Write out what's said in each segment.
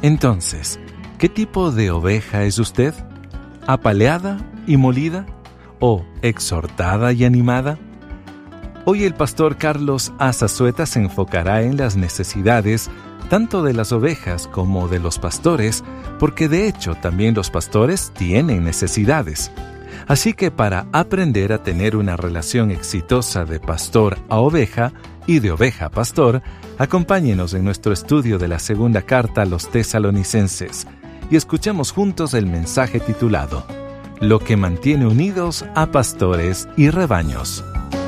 Entonces, ¿qué tipo de oveja es usted? ¿Apaleada y molida? ¿O exhortada y animada? Hoy el pastor Carlos Azazueta se enfocará en las necesidades tanto de las ovejas como de los pastores, porque de hecho también los pastores tienen necesidades. Así que para aprender a tener una relación exitosa de pastor a oveja y de oveja a pastor, acompáñenos en nuestro estudio de la segunda carta a los Tesalonicenses y escuchemos juntos el mensaje titulado Lo que mantiene unidos a pastores y rebaños.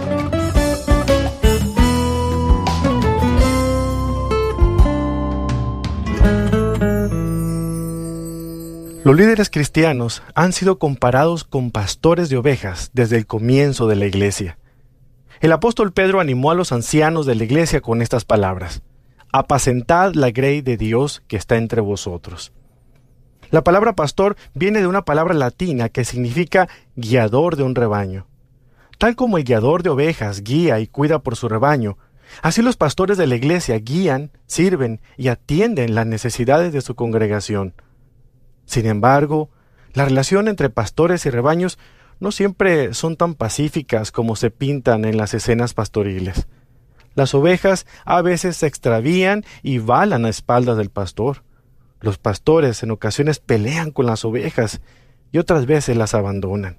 Los líderes cristianos han sido comparados con pastores de ovejas desde el comienzo de la iglesia. El apóstol Pedro animó a los ancianos de la iglesia con estas palabras: apacentad la grey de Dios que está entre vosotros. La palabra pastor viene de una palabra latina que significa guiador de un rebaño. Tal como el guiador de ovejas guía y cuida por su rebaño, así los pastores de la iglesia guían, sirven y atienden las necesidades de su congregación. Sin embargo, la relación entre pastores y rebaños no siempre son tan pacíficas como se pintan en las escenas pastoriles. Las ovejas a veces se extravían y balan a espaldas del pastor. Los pastores en ocasiones pelean con las ovejas y otras veces las abandonan.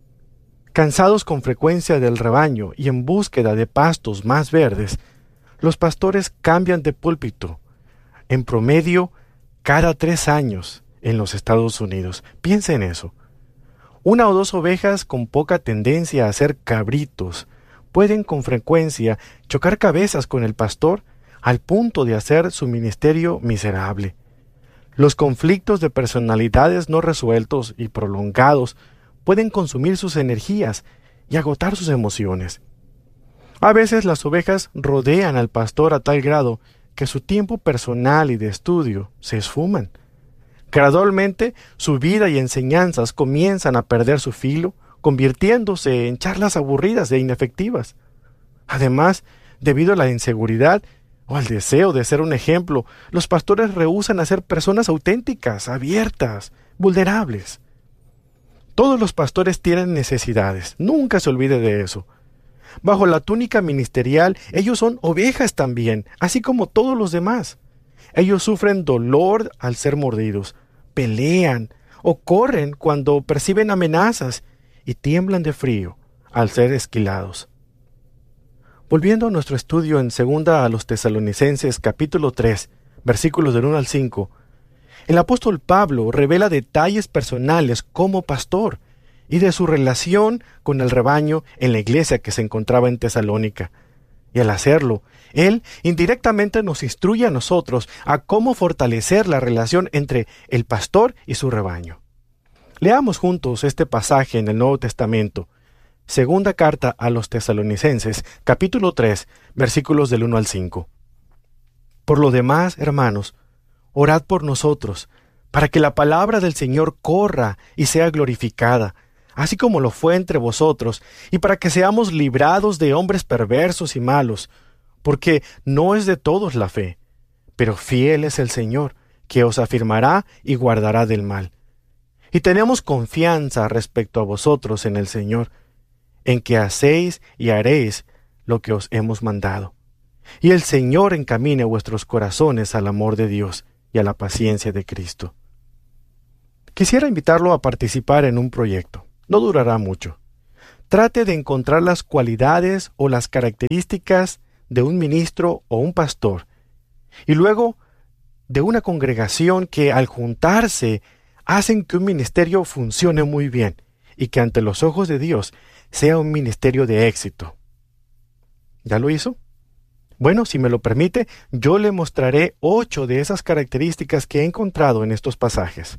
Cansados con frecuencia del rebaño y en búsqueda de pastos más verdes, los pastores cambian de púlpito, en promedio cada 3 años en los Estados Unidos. Piensa en eso. 1 o 2 ovejas con poca tendencia a ser cabritos pueden con frecuencia chocar cabezas con el pastor al punto de hacer su ministerio miserable. Los conflictos de personalidades no resueltos y prolongados pueden consumir sus energías y agotar sus emociones. A veces las ovejas rodean al pastor a tal grado que su tiempo personal y de estudio se esfuman. Gradualmente, su vida y enseñanzas comienzan a perder su filo, convirtiéndose en charlas aburridas e inefectivas. Además, debido a la inseguridad o al deseo de ser un ejemplo, los pastores rehúsan a ser personas auténticas, abiertas, vulnerables. Todos los pastores tienen necesidades, nunca se olvide de eso. Bajo la túnica ministerial, ellos son ovejas también, así como todos los demás. Ellos sufren dolor al ser mordidos, pelean o corren cuando perciben amenazas y tiemblan de frío al ser esquilados. Volviendo a nuestro estudio en 2 a los Tesalonicenses capítulo 3, versículos del 1 al 5, el apóstol Pablo revela detalles personales como pastor y de su relación con el rebaño en la iglesia que se encontraba en Tesalónica. Y al hacerlo, él indirectamente nos instruye a nosotros a cómo fortalecer la relación entre el pastor y su rebaño. Leamos juntos este pasaje en el Nuevo Testamento. Segunda carta a los Tesalonicenses, capítulo 3, versículos del 1 al 5. Por lo demás, hermanos, orad por nosotros, para que la palabra del Señor corra y sea glorificada, así como lo fue entre vosotros, y para que seamos librados de hombres perversos y malos, porque no es de todos la fe, pero fiel es el Señor, que os afirmará y guardará del mal. Y tenemos confianza respecto a vosotros en el Señor, en que hacéis y haréis lo que os hemos mandado. Y el Señor encamine vuestros corazones al amor de Dios y a la paciencia de Cristo. Quisiera invitarlo a participar en un proyecto. No durará mucho. Trate de encontrar las cualidades o las características de un ministro o un pastor, y luego de una congregación que al juntarse hacen que un ministerio funcione muy bien y que ante los ojos de Dios sea un ministerio de éxito. ¿Ya lo hizo? Bueno, si me lo permite, yo le mostraré 8 de esas características que he encontrado en estos pasajes.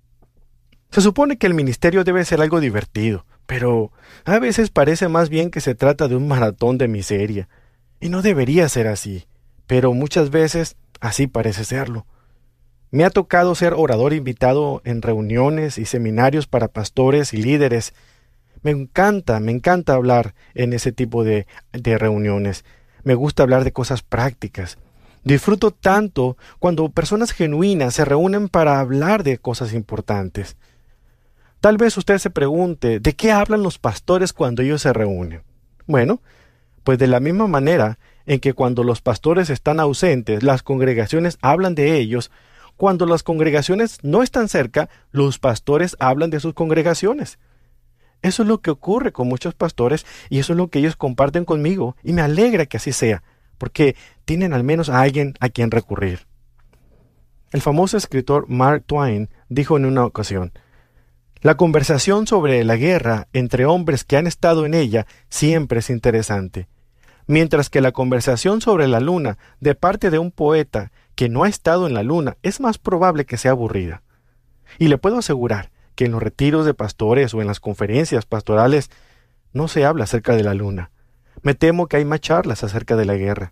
Se supone que el ministerio debe ser algo divertido, pero a veces parece más bien que se trata de un maratón de miseria. Y no debería ser así, pero muchas veces así parece serlo. Me ha tocado ser orador invitado en reuniones y seminarios para pastores y líderes. Me encanta hablar en ese tipo de reuniones. Me gusta hablar de cosas prácticas, Disfruto tanto cuando personas genuinas se reúnen para hablar de cosas importantes. Tal vez usted se pregunte, ¿de qué hablan los pastores cuando ellos se reúnen? Bueno, pues de la misma manera en que cuando los pastores están ausentes, las congregaciones hablan de ellos, cuando las congregaciones no están cerca, los pastores hablan de sus congregaciones. Eso es lo que ocurre con muchos pastores y eso es lo que ellos comparten conmigo y me alegra que así sea, porque tienen al menos a alguien a quien recurrir. El famoso escritor Mark Twain dijo en una ocasión, la conversación sobre la guerra entre hombres que han estado en ella siempre es interesante, mientras que la conversación sobre la luna de parte de un poeta que no ha estado en la luna es más probable que sea aburrida. Y le puedo asegurar que en los retiros de pastores o en las conferencias pastorales no se habla acerca de la luna. Me temo que hay más charlas acerca de la guerra.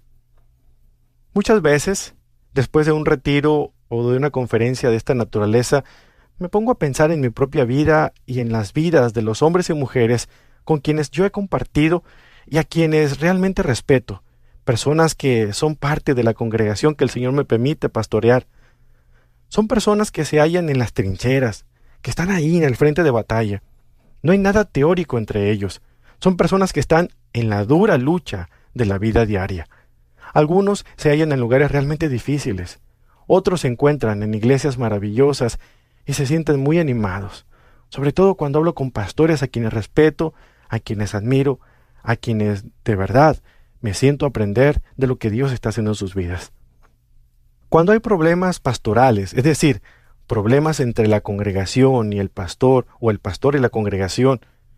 Muchas veces, después de un retiro o de una conferencia de esta naturaleza, me pongo a pensar en mi propia vida y en las vidas de los hombres y mujeres con quienes yo he compartido y a quienes realmente respeto, personas que son parte de la congregación que el Señor me permite pastorear. Son personas que se hallan en las trincheras, que están ahí en el frente de batalla. No hay nada teórico entre ellos. Son personas que están en la dura lucha de la vida diaria. Algunos se hallan en lugares realmente difíciles. Otros se encuentran en iglesias maravillosas y se sienten muy animados, sobre todo cuando hablo con pastores a quienes respeto, a quienes admiro, a quienes de verdad me siento a aprender de lo que Dios está haciendo en sus vidas. Cuando hay problemas pastorales, es decir, problemas entre la congregación y el pastor o el pastor y la congregación,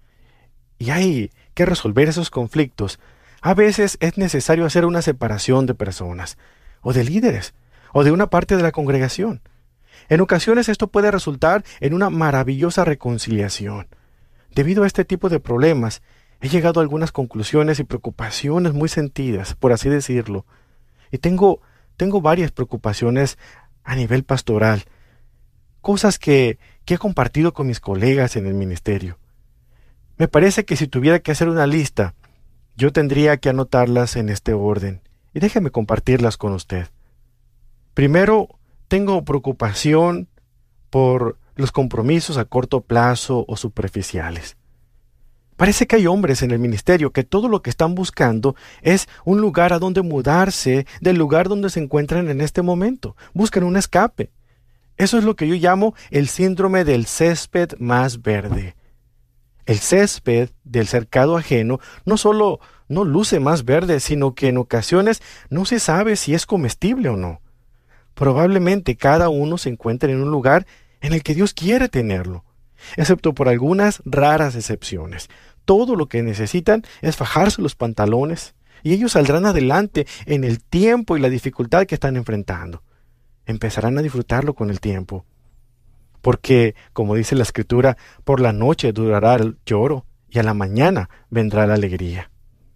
y hay que resolver esos conflictos, a veces es necesario hacer una separación de personas, o de líderes, o de una parte de la congregación. En ocasiones esto puede resultar en una maravillosa reconciliación. Debido a este tipo de problemas, he llegado a algunas conclusiones y preocupaciones muy sentidas, por así decirlo. Y tengo varias preocupaciones a nivel pastoral, cosas que he compartido con mis colegas en el ministerio. Me parece que si tuviera que hacer una lista, yo tendría que anotarlas en este orden, y déjeme compartirlas con usted. Primero, tengo preocupación por los compromisos a corto plazo o superficiales. Parece que hay hombres en el ministerio que todo lo que están buscando es un lugar a donde mudarse del lugar donde se encuentran en este momento. Buscan un escape. Eso es lo que yo llamo el síndrome del césped más verde. El césped del cercado ajeno no solo no luce más verde, sino que en ocasiones no se sabe si es comestible o no. Probablemente cada uno se encuentre en un lugar en el que Dios quiere tenerlo, excepto por algunas raras excepciones. Todo lo que necesitan es fajarse los pantalones y ellos saldrán adelante en el tiempo y la dificultad que están enfrentando. Empezarán a disfrutarlo con el tiempo. Porque, como dice la Escritura, por la noche durará el lloro y a la mañana vendrá la alegría.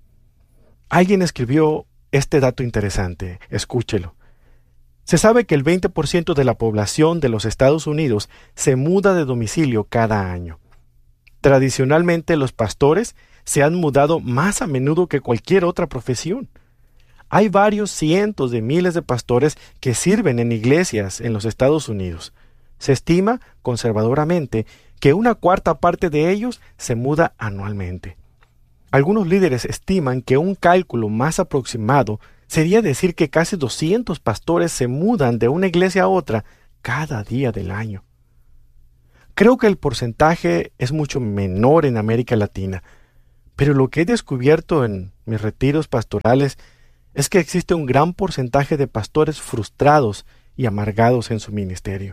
Alguien escribió este dato interesante, escúchelo. Se sabe que el 20% de la población de los Estados Unidos se muda de domicilio cada año. Tradicionalmente los pastores se han mudado más a menudo que cualquier otra profesión. Hay varios cientos de miles de pastores que sirven en iglesias en los Estados Unidos. Se estima, conservadoramente, que una cuarta parte de ellos se muda anualmente. Algunos líderes estiman que un cálculo más aproximado sería decir que casi 200 pastores se mudan de una iglesia a otra cada día del año. Creo que el porcentaje es mucho menor en América Latina, pero lo que he descubierto en mis retiros pastorales es que existe un gran porcentaje de pastores frustrados y amargados en su ministerio.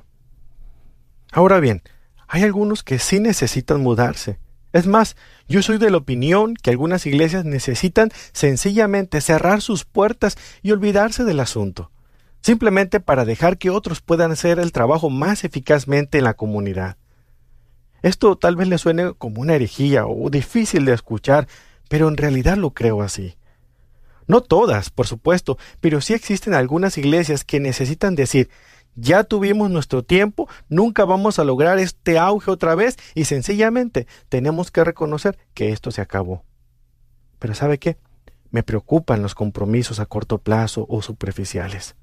Ahora bien, hay algunos que sí necesitan mudarse. Es más, yo soy de la opinión que algunas iglesias necesitan sencillamente cerrar sus puertas y olvidarse del asunto, simplemente para dejar que otros puedan hacer el trabajo más eficazmente en la comunidad. Esto tal vez le suene como una herejía o difícil de escuchar, pero en realidad lo creo así. No todas, por supuesto, pero sí existen algunas iglesias que necesitan decir: ya tuvimos nuestro tiempo, nunca vamos a lograr este auge otra vez y sencillamente tenemos que reconocer que esto se acabó. Pero ¿sabe qué? Me preocupan los compromisos a corto plazo o superficiales.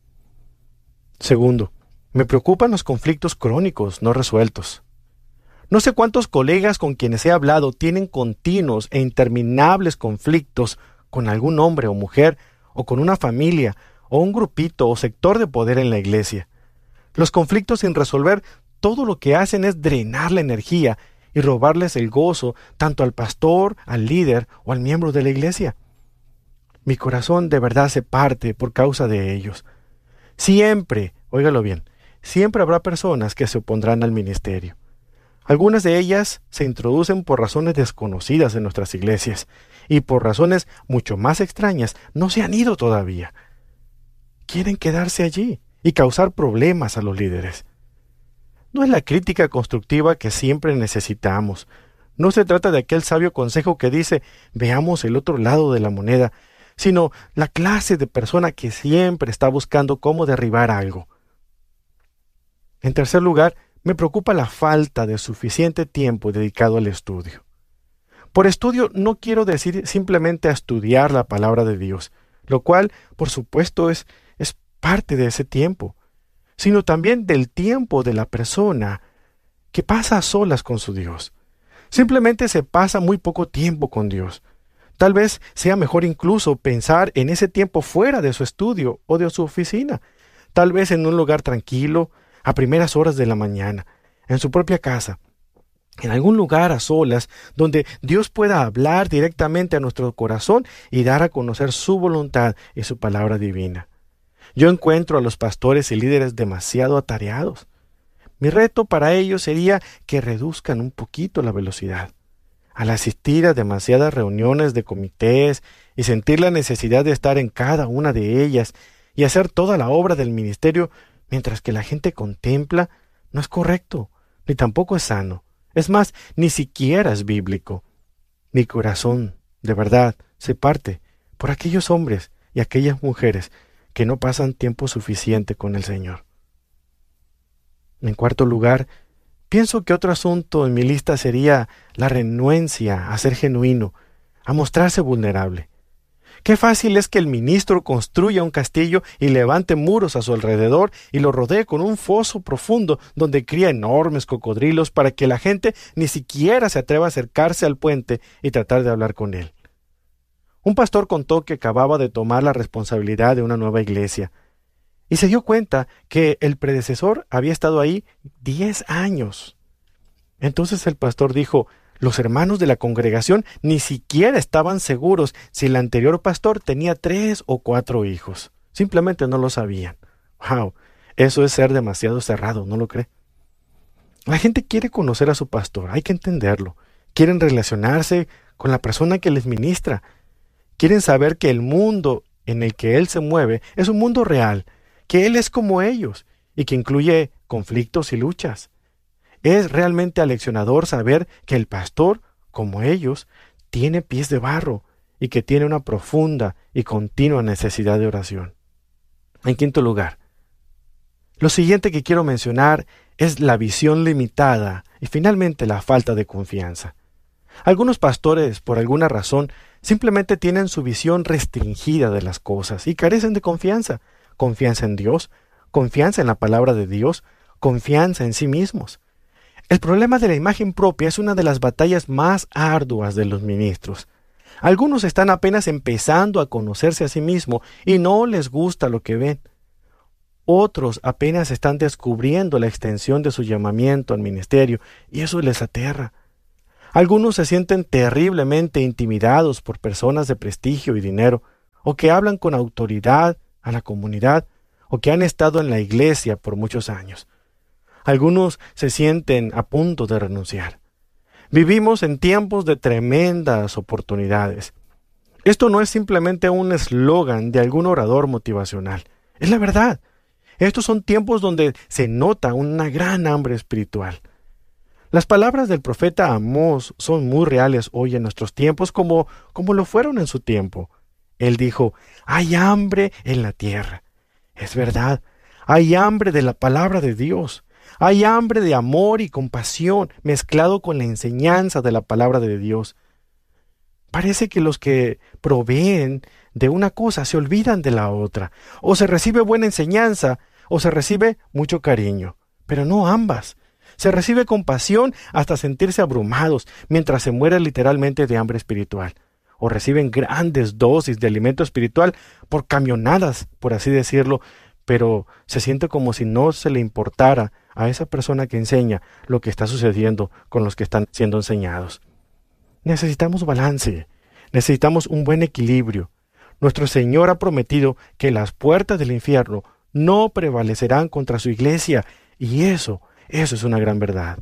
Segundo, me preocupan los conflictos crónicos no resueltos. No sé cuántos colegas con quienes he hablado tienen continuos e interminables conflictos con algún hombre o mujer, o con una familia, o un grupito o sector de poder en la iglesia. Los conflictos sin resolver todo lo que hacen es drenar la energía y robarles el gozo tanto al pastor, al líder o al miembro de la iglesia. Mi corazón de verdad se parte por causa de ellos. Siempre, óigalo bien, siempre habrá personas que se opondrán al ministerio. Algunas de ellas se introducen por razones desconocidas en nuestras iglesias y por razones mucho más extrañas no se han ido todavía. Quieren quedarse allí y causar problemas a los líderes. No es la crítica constructiva que siempre necesitamos. No se trata de aquel sabio consejo que dice, veamos el otro lado de la moneda, sino la clase de persona que siempre está buscando cómo derribar algo. En tercer lugar, me preocupa la falta de suficiente tiempo dedicado al estudio. Por estudio no quiero decir simplemente a estudiar la palabra de Dios, lo cual, por supuesto, es parte de ese tiempo, sino también del tiempo de la persona que pasa a solas con su Dios. Simplemente se pasa muy poco tiempo con Dios. Tal vez sea mejor incluso pensar en ese tiempo fuera de su estudio o de su oficina, tal vez en un lugar tranquilo, a primeras horas de la mañana, en su propia casa, en algún lugar a solas, donde Dios pueda hablar directamente a nuestro corazón y dar a conocer su voluntad y su palabra divina. Yo encuentro a los pastores y líderes demasiado atareados. Mi reto para ellos sería que reduzcan un poquito la velocidad. Al asistir a demasiadas reuniones de comités y sentir la necesidad de estar en cada una de ellas y hacer toda la obra del ministerio mientras que la gente contempla, no es correcto, ni tampoco es sano. Es más, ni siquiera es bíblico. Mi corazón, de verdad, se parte por aquellos hombres y aquellas mujeres que no pasan tiempo suficiente con el Señor. En cuarto lugar, pienso que otro asunto en mi lista sería la renuencia a ser genuino, a mostrarse vulnerable. Qué fácil es que el ministro construya un castillo y levante muros a su alrededor y lo rodee con un foso profundo donde cría enormes cocodrilos para que la gente ni siquiera se atreva a acercarse al puente y tratar de hablar con él. Un pastor contó que acababa de tomar la responsabilidad de una nueva iglesia y se dio cuenta que el predecesor había estado ahí 10 años. Entonces el pastor dijo, los hermanos de la congregación ni siquiera estaban seguros si el anterior pastor tenía 3 o 4 hijos. Simplemente no lo sabían. ¡Wow! Eso es ser demasiado cerrado, ¿no lo cree? La gente quiere conocer a su pastor, hay que entenderlo. Quieren relacionarse con la persona que les ministra. Quieren saber que el mundo en el que él se mueve es un mundo real, que él es como ellos y que incluye conflictos y luchas. Es realmente aleccionador saber que el pastor, como ellos, tiene pies de barro y que tiene una profunda y continua necesidad de oración. En quinto lugar, lo siguiente que quiero mencionar es la visión limitada y finalmente la falta de confianza. Algunos pastores, por alguna razón, simplemente tienen su visión restringida de las cosas y carecen de confianza. Confianza en Dios, confianza en la palabra de Dios, confianza en sí mismos. El problema de la imagen propia es una de las batallas más arduas de los ministros. Algunos están apenas empezando a conocerse a sí mismos y no les gusta lo que ven. Otros apenas están descubriendo la extensión de su llamamiento al ministerio y eso les aterra. Algunos se sienten terriblemente intimidados por personas de prestigio y dinero, o que hablan con autoridad a la comunidad, o que han estado en la iglesia por muchos años. Algunos se sienten a punto de renunciar. Vivimos en tiempos de tremendas oportunidades. Esto no es simplemente un eslogan de algún orador motivacional. Es la verdad. Estos son tiempos donde se nota una gran hambre espiritual. Las palabras del profeta Amós son muy reales hoy en nuestros tiempos como lo fueron en su tiempo. Él dijo, hay hambre en la tierra. Es verdad, hay hambre de la palabra de Dios. Hay hambre de amor y compasión mezclado con la enseñanza de la palabra de Dios. Parece que los que proveen de una cosa se olvidan de la otra. O se recibe buena enseñanza, o se recibe mucho cariño, pero no ambas. Se recibe compasión hasta sentirse abrumados, mientras se muere literalmente de hambre espiritual. O reciben grandes dosis de alimento espiritual por camionadas, por así decirlo, pero se siente como si no se le importara a esa persona que enseña lo que está sucediendo con los que están siendo enseñados. Necesitamos balance, necesitamos un buen equilibrio. Nuestro Señor ha prometido que las puertas del infierno no prevalecerán contra su iglesia, y eso es una gran verdad.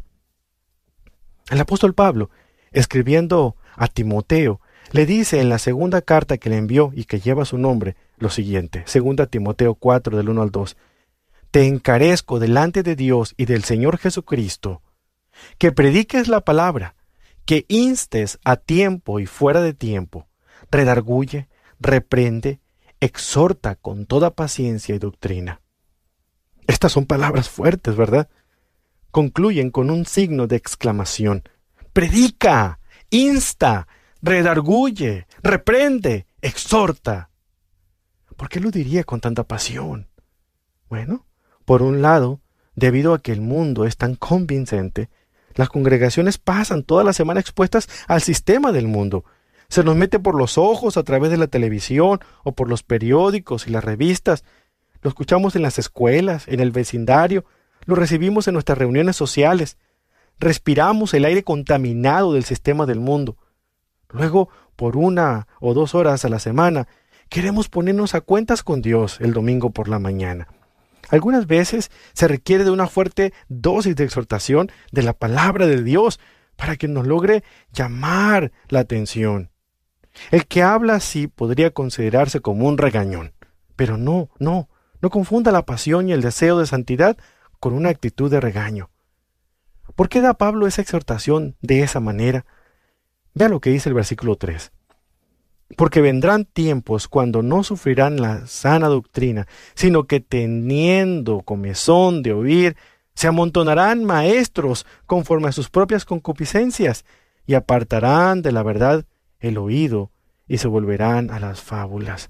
El apóstol Pablo, escribiendo a Timoteo, le dice en la segunda carta que le envió y que lleva su nombre lo siguiente, 2 Timoteo 4 del 1 al 2. Te encarezco delante de Dios y del Señor Jesucristo, que prediques la palabra, que instes a tiempo y fuera de tiempo, redarguye, reprende, exhorta con toda paciencia y doctrina. Estas son palabras fuertes, ¿verdad? Concluyen con un signo de exclamación. Predica, insta, redarguye, reprende, exhorta. ¿Por qué lo diría con tanta pasión? Bueno, por un lado, debido a que el mundo es tan convincente, las congregaciones pasan toda la semana expuestas al sistema del mundo. Se nos mete por los ojos a través de la televisión o por los periódicos y las revistas. Lo escuchamos en las escuelas, en el vecindario, lo recibimos en nuestras reuniones sociales. Respiramos el aire contaminado del sistema del mundo. Luego, por 1 o 2 horas a la semana, queremos ponernos a cuentas con Dios el domingo por la mañana. Algunas veces se requiere de una fuerte dosis de exhortación de la palabra de Dios para que nos logre llamar la atención. El que habla así podría considerarse como un regañón, pero no confunda la pasión y el deseo de santidad con una actitud de regaño. ¿Por qué da Pablo esa exhortación de esa manera? Vea lo que dice el versículo 3. Porque vendrán tiempos cuando no sufrirán la sana doctrina, sino que teniendo comezón de oír, se amontonarán maestros conforme a sus propias concupiscencias, y apartarán de la verdad el oído, y se volverán a las fábulas.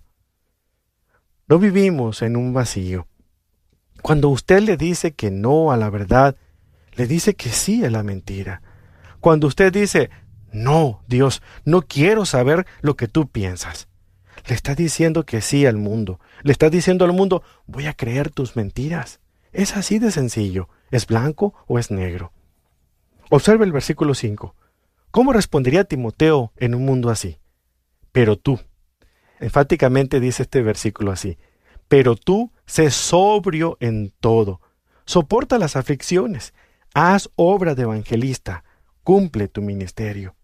No vivimos en un vacío. Cuando usted le dice que no a la verdad, le dice que sí a la mentira. Cuando usted dice, no, Dios, no quiero saber lo que tú piensas, le está diciendo que sí al mundo. Le está diciendo al mundo, voy a creer tus mentiras. Es así de sencillo. ¿Es blanco o es negro? Observe el versículo 5. ¿Cómo respondería Timoteo en un mundo así? Pero tú, enfáticamente dice este versículo así, pero tú sé sobrio en todo, soporta las aflicciones, haz obra de evangelista, cumple tu ministerio.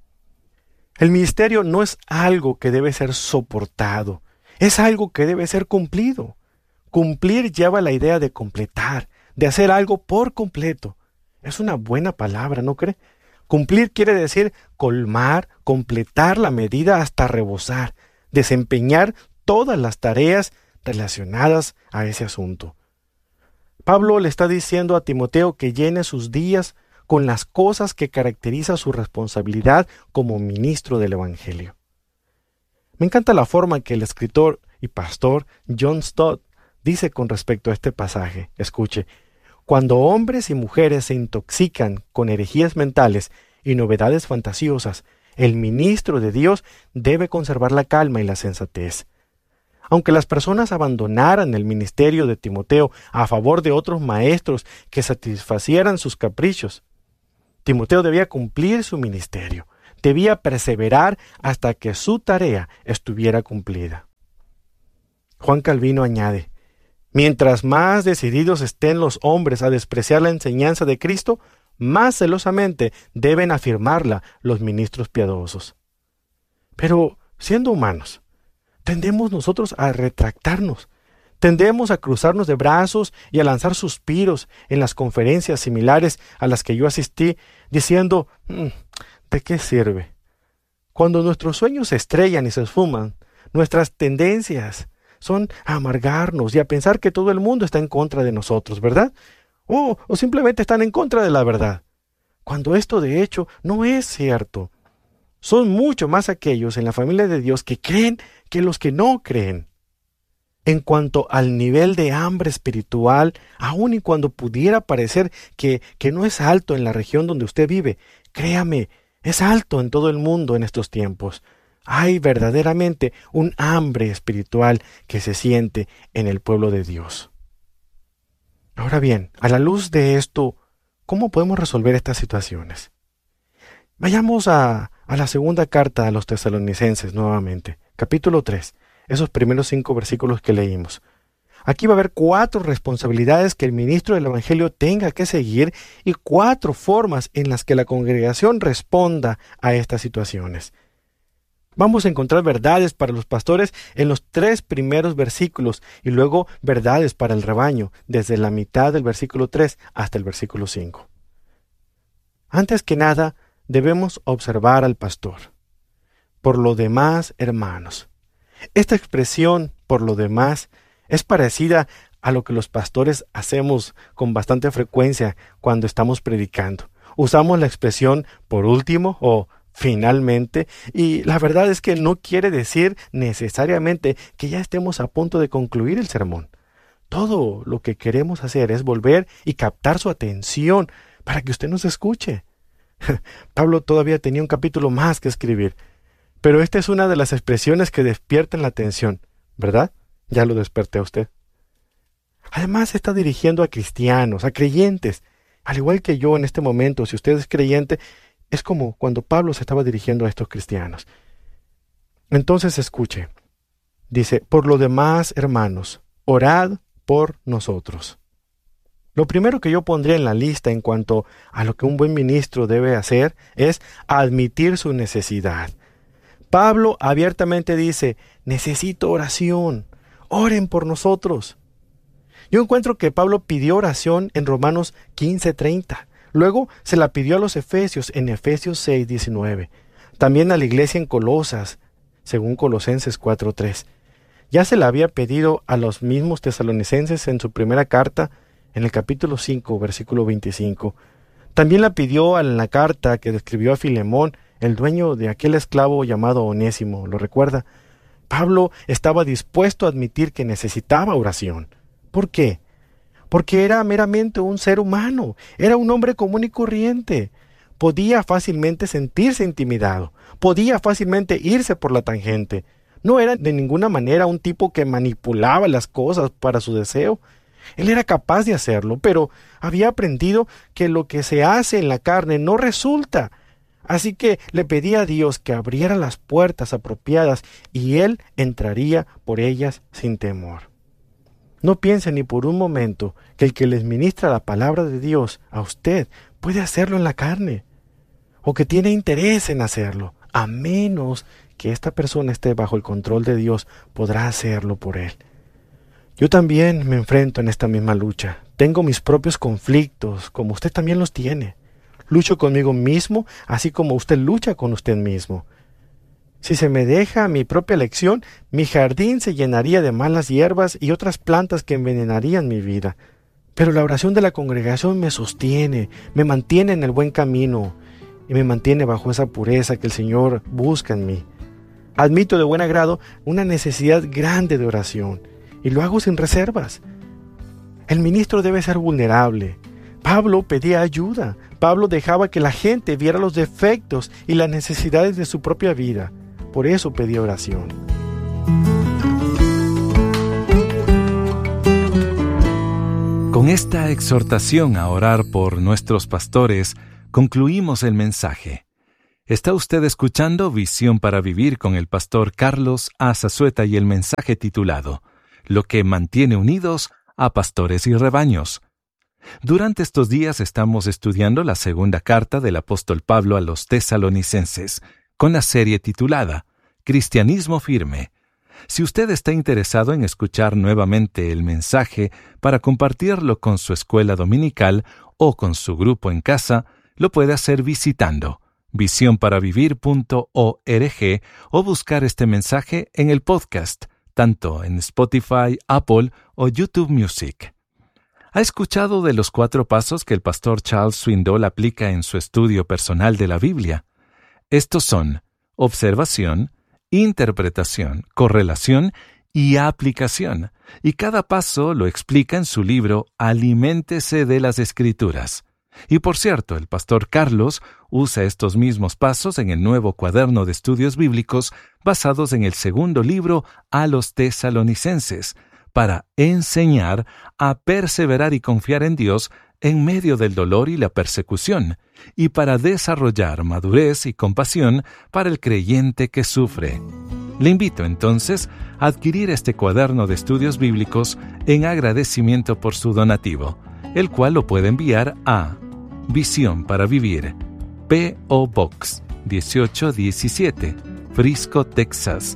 El ministerio no es algo que debe ser soportado, es algo que debe ser cumplido. Cumplir lleva la idea de completar, de hacer algo por completo. Es una buena palabra, ¿no cree? Cumplir quiere decir colmar, completar la medida hasta rebosar, desempeñar todas las tareas relacionadas a ese asunto. Pablo le está diciendo a Timoteo que llene sus días con las cosas que caracteriza su responsabilidad como ministro del Evangelio. Me encanta la forma que el escritor y pastor John Stott dice con respecto a este pasaje. Escuche, cuando hombres y mujeres se intoxican con herejías mentales y novedades fantasiosas, el ministro de Dios debe conservar la calma y la sensatez. Aunque las personas abandonaran el ministerio de Timoteo a favor de otros maestros que satisfacieran sus caprichos, Timoteo debía cumplir su ministerio, debía perseverar hasta que su tarea estuviera cumplida. Juan Calvino añade, mientras más decididos estén los hombres a despreciar la enseñanza de Cristo, más celosamente deben afirmarla los ministros piadosos. Pero, siendo humanos, tendemos nosotros a retractarnos, tendemos a cruzarnos de brazos y a lanzar suspiros en las conferencias similares a las que yo asistí, diciendo, ¿de qué sirve? Cuando nuestros sueños se estrellan y se esfuman, nuestras tendencias son a amargarnos y a pensar que todo el mundo está en contra de nosotros, ¿verdad? O simplemente están en contra de la verdad, cuando esto de hecho no es cierto. Son mucho más aquellos en la familia de Dios que creen que los que no creen. En cuanto al nivel de hambre espiritual, aun y cuando pudiera parecer que no es alto en la región donde usted vive, créame, es alto en todo el mundo en estos tiempos. Hay verdaderamente un hambre espiritual que se siente en el pueblo de Dios. Ahora bien, a la luz de esto, ¿cómo podemos resolver estas situaciones? Vayamos a la segunda carta a los tesalonicenses nuevamente, capítulo 3, esos primeros 5 versículos que leímos. Aquí va a haber 4 responsabilidades que el ministro del Evangelio tenga que seguir y 4 formas en las que la congregación responda a estas situaciones. Vamos a encontrar verdades para los pastores en los 3 primeros versículos y luego verdades para el rebaño, desde la mitad del versículo 3 hasta el versículo 5. Antes que nada, debemos observar al pastor. Por lo demás, hermanos. Esta expresión, por lo demás, es parecida a lo que los pastores hacemos con bastante frecuencia cuando estamos predicando. Usamos la expresión por último o finalmente, y la verdad es que no quiere decir necesariamente que ya estemos a punto de concluir el sermón. Todo lo que queremos hacer es volver y captar su atención para que usted nos escuche. Pablo todavía tenía un capítulo más que escribir, pero esta es una de las expresiones que despiertan la atención, ¿verdad? Ya lo desperté a usted. Además está dirigiendo a cristianos, a creyentes, al igual que yo en este momento. Si usted es creyente, es como cuando Pablo se estaba dirigiendo a estos cristianos. Entonces escuche. Dice, por lo demás, hermanos, orad por nosotros. Lo primero que yo pondría en la lista en cuanto a lo que un buen ministro debe hacer es admitir su necesidad. Pablo abiertamente dice, necesito oración, oren por nosotros. Yo encuentro que Pablo pidió oración en Romanos 15:30. Luego se la pidió a los Efesios en Efesios 6:19. También a la iglesia en Colosas, según Colosenses 4:3. Ya se la había pedido a los mismos tesalonicenses en su primera carta, en el capítulo 5, versículo 25. También la pidió en la carta que escribió a Filemón, el dueño de aquel esclavo llamado Onésimo. ¿Lo recuerda? Pablo estaba dispuesto a admitir que necesitaba oración. ¿Por qué? Porque era meramente un ser humano, era un hombre común y corriente. Podía fácilmente sentirse intimidado, podía fácilmente irse por la tangente. No era de ninguna manera un tipo que manipulaba las cosas para su deseo. Él era capaz de hacerlo, pero había aprendido que lo que se hace en la carne no resulta. Así que le pedía a Dios que abriera las puertas apropiadas y él entraría por ellas sin temor. No piense ni por un momento que el que les ministra la palabra de Dios a usted puede hacerlo en la carne, o que tiene interés en hacerlo, a menos que esta persona esté bajo el control de Dios, podrá hacerlo por él. Yo también me enfrento en esta misma lucha. Tengo mis propios conflictos, como usted también los tiene. Lucho conmigo mismo, así como usted lucha con usted mismo. Si se me deja mi propia elección, mi jardín se llenaría de malas hierbas y otras plantas que envenenarían mi vida. Pero la oración de la congregación me sostiene, me mantiene en el buen camino y me mantiene bajo esa pureza que el Señor busca en mí. Admito de buen agrado una necesidad grande de oración y lo hago sin reservas. El ministro debe ser vulnerable. Pablo pedía ayuda. Pablo dejaba que la gente viera los defectos y las necesidades de su propia vida. Por eso pedía oración. Con esta exhortación a orar por nuestros pastores, concluimos el mensaje. Está usted escuchando Visión para Vivir con el pastor Carlos Azazueta y el mensaje titulado Lo que mantiene unidos a pastores y rebaños. Durante estos días estamos estudiando la segunda carta del apóstol Pablo a los tesalonicenses, con la serie titulada Cristianismo Firme. Si usted está interesado en escuchar nuevamente el mensaje para compartirlo con su escuela dominical o con su grupo en casa, lo puede hacer visitando visionparavivir.org o buscar este mensaje en el podcast, tanto en Spotify, Apple o YouTube Music. ¿Ha escuchado de los 4 pasos que el pastor Charles Swindoll aplica en su estudio personal de la Biblia? Estos son: observación, interpretación, correlación y aplicación, y cada paso lo explica en su libro Aliméntese de las Escrituras. Y por cierto, el pastor Carlos usa estos mismos pasos en el nuevo cuaderno de estudios bíblicos basados en el segundo libro a los tesalonicenses, para enseñar a perseverar y confiar en Dios en medio del dolor y la persecución, y para desarrollar madurez y compasión para el creyente que sufre. Le invito entonces a adquirir este cuaderno de estudios bíblicos en agradecimiento por su donativo, el cual lo puede enviar a Visión para Vivir, P.O. Box 1817, Frisco, Texas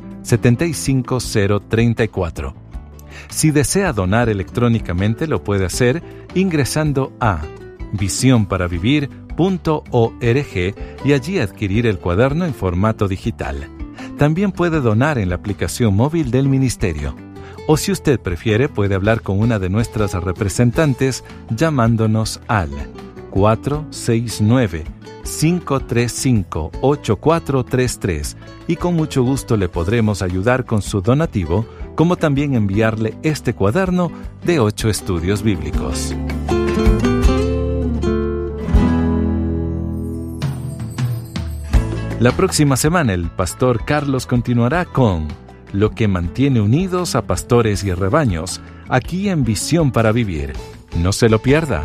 75034. Si desea donar electrónicamente, lo puede hacer ingresando a visionparavivir.org y allí adquirir el cuaderno en formato digital. También puede donar en la aplicación móvil del ministerio. O si usted prefiere, puede hablar con una de nuestras representantes llamándonos al 469-535-8433 y con mucho gusto le podremos ayudar con su donativo, como también enviarle este cuaderno de 8 estudios bíblicos. La próxima semana el pastor Carlos continuará con Lo que mantiene unidos a pastores y rebaños, aquí en Visión para Vivir. No se lo pierda.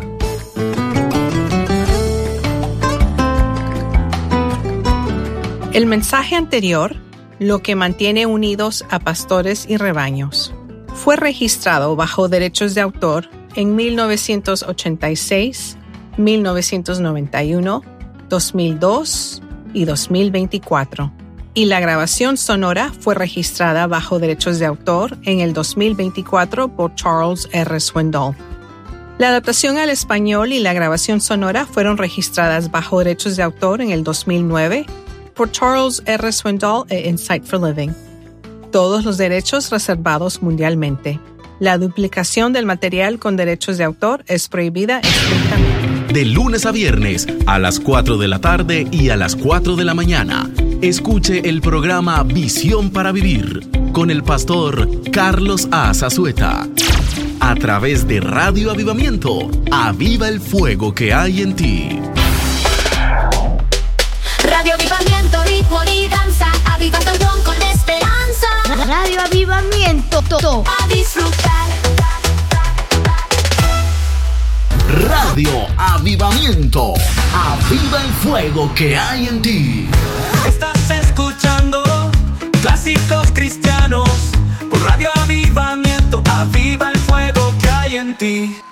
El mensaje anterior, Lo que mantiene unidos a pastores y rebaños, fue registrado bajo derechos de autor en 1986, 1991, 2002 y 2024. Y la grabación sonora fue registrada bajo derechos de autor en el 2024 por Charles R. Swindoll. La adaptación al español y la grabación sonora fueron registradas bajo derechos de autor en el 2009 por Charles R. Swindoll e Insight for Living. Todos los derechos reservados mundialmente. La duplicación del material con derechos de autor es prohibida estrictamente. De lunes a viernes, a las 4 de la tarde y a las 4 de la mañana. Escuche el programa Visión para Vivir con el pastor Carlos Azazueta. A través de Radio Avivamiento, aviva el fuego que hay en ti. Radio Avivamiento, ritmo y danza, avivando el don con esperanza. Radio Avivamiento, a disfrutar. Radio Avivamiento, aviva el fuego que hay en ti. Estás escuchando Clásicos Cristianos por Radio Avivamiento, aviva el fuego que hay en ti.